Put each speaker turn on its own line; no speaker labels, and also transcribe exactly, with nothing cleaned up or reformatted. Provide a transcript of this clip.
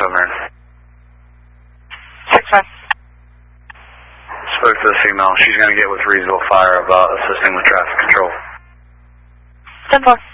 Marin.
six five.
Spoke to the female. She's going to get with reasonable fire about assisting with traffic control.
ten four.